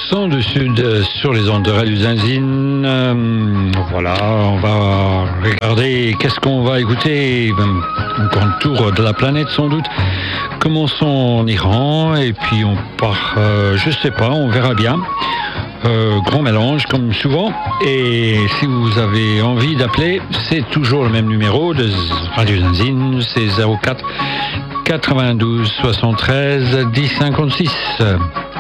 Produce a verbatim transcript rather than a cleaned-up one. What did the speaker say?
cent du Sud euh, sur les ondes de Radio Zinzine. Euh, voilà, on va regarder qu'est-ce qu'on va écouter. Un grand tour de la planète sans doute. Commençons en Iran et puis on part, euh, je sais pas, on verra bien. Euh, grand mélange comme souvent. Et si vous avez envie d'appeler, c'est toujours le même numéro de Radio Zinzine, c'est zéro quatre quatre-vingt-douze soixante-treize dix cinquante-six.